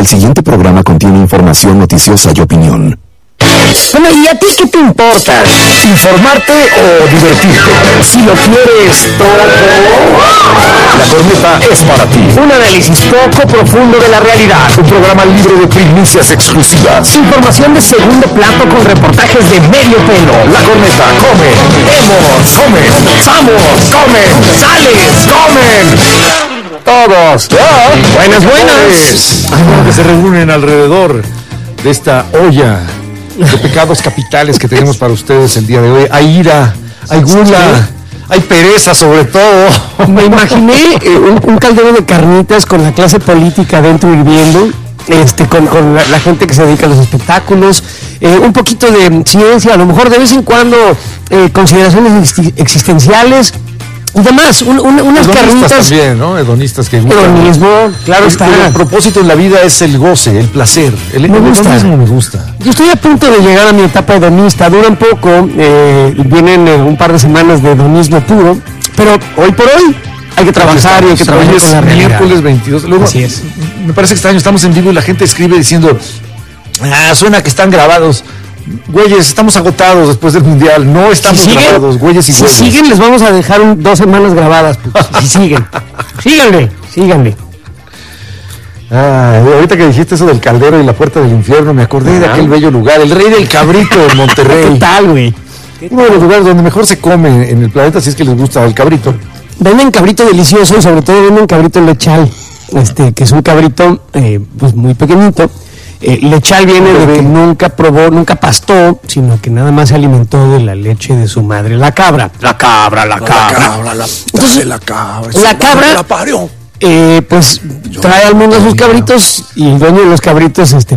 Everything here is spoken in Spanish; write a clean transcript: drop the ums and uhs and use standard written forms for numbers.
El siguiente programa contiene información noticiosa y opinión. Bueno, ¿y a ti qué te importa? ¿Informarte o divertirte? Si lo quieres todo, La Corneta es para ti. un análisis poco profundo de la realidad. Un programa libre de primicias exclusivas. Información de segundo plato con reportajes de medio pelo. La Corneta come, hemos, comen, vamos, comen, sales, comen. Todos. Buenas. Que se reúnen alrededor de esta olla de pecados capitales que tenemos para ustedes el día de hoy. Hay ira, hay gula, hay pereza sobre todo. Me imaginé un caldero de carnitas con la clase política dentro hirviendo, con la gente que se dedica a los espectáculos, un poquito de ciencia, a lo mejor de vez en cuando consideraciones existenciales y demás, unas carnitas. También, ¿no? Hedonistas que gustan. Hedonismo, claro está. El propósito en la vida es el goce, el placer. El hedonismo me gusta. Yo estoy a punto de llegar a mi etapa hedonista, dura un poco, vienen un par de semanas de hedonismo puro, pero hoy por hoy hay que trabajar y hay que trabajar hoy con la realidad. Miércoles 22. Luego, así es. Me parece extraño, estamos en vivo y la gente escribe diciendo, suena que están grabados. Güeyes, estamos agotados después del mundial. No estamos grabados, güeyes y güeyes. Si siguen, les vamos a dejar 2 semanas grabadas. Pues, si siguen. Síganle. Ahorita que dijiste eso del caldero y la puerta del infierno, me acordé de aquel bello lugar, el Rey del Cabrito en Monterrey. ¿Qué tal, güey? Uno de los lugares donde mejor se come en el planeta, si es que les gusta el cabrito. Venden cabrito delicioso y sobre todo venden cabrito lechal, que es un cabrito pues muy pequeñito. Lechal viene de que nunca pastó, sino que nada más se alimentó de la leche de su madre, la cabra. Entonces, la cabra pues trae al mundo a sus cabritos y el dueño de los cabritos